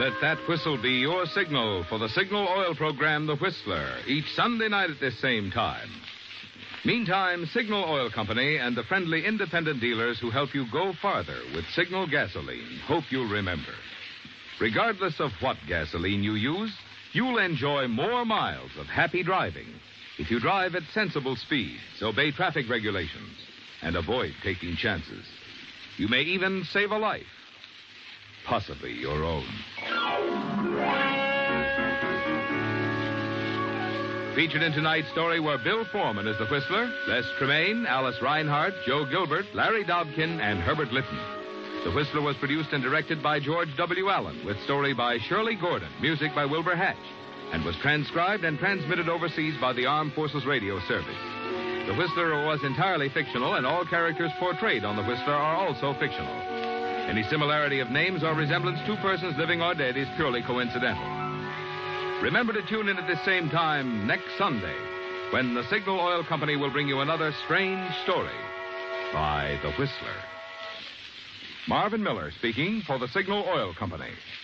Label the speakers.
Speaker 1: Let that whistle be your signal for the Signal Oil program, The Whistler, each Sunday night at this same time. Meantime, Signal Oil Company and the friendly independent dealers who help you go farther with Signal gasoline hope you'll remember. Regardless of what gasoline you use, you'll enjoy more miles of happy driving if you drive at sensible speeds, obey traffic regulations, and avoid taking chances. You may even save a life, possibly your own. Featured in tonight's story were Bill Foreman as the Whistler, Les Tremaine, Alice Reinhardt, Joe Gilbert, Larry Dobkin, and Herbert Lytton. The Whistler was produced and directed by George W. Allen, with story by Shirley Gordon, music by Wilbur Hatch, and was transcribed and transmitted overseas by the Armed Forces Radio Service. The Whistler was entirely fictional, and all characters portrayed on The Whistler are also fictional. Any similarity of names or resemblance to persons living or dead is purely coincidental. Remember to tune in at this same time next Sunday, when the Signal Oil Company will bring you another strange story by The Whistler. Marvin Miller speaking for the Signal Oil Company.